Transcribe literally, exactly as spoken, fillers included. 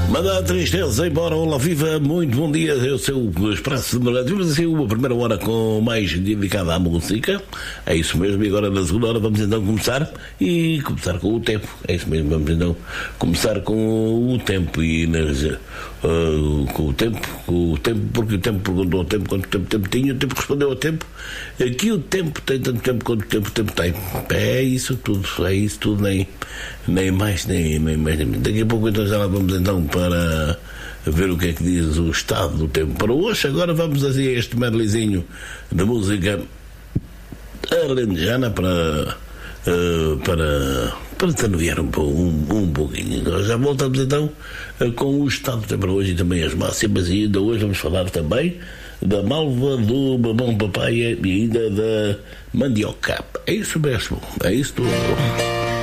Manda a tristeza embora, olá viva, muito bom dia, eu sou o Expresso de Belém. Tivemos assim uma primeira hora com mais dedicada à música, é isso mesmo, e agora na segunda hora vamos então começar, e começar com o tempo, é isso mesmo, vamos então começar com o tempo, e nas, uh, com o tempo, com o tempo, porque o tempo perguntou ao tempo quanto tempo o tempo tinha, o tempo respondeu ao tempo, que o tempo tem tanto tempo quanto o tempo o tempo tem, é isso tudo, é isso tudo, nem, nem mais, nem, nem mais, nem menos. Daqui a pouco então já lá vamos então para ver o que é que diz o estado do tempo para hoje. Agora vamos assim a este medleyzinho de música alentejana para uh, para para tanuiar um, um, um pouquinho. Nós já voltamos então uh, com o estado do tempo para hoje e também as máximas, e ainda hoje vamos falar também da malva, do babão papaya e ainda da mandioca. É isso mesmo, é isso tudo.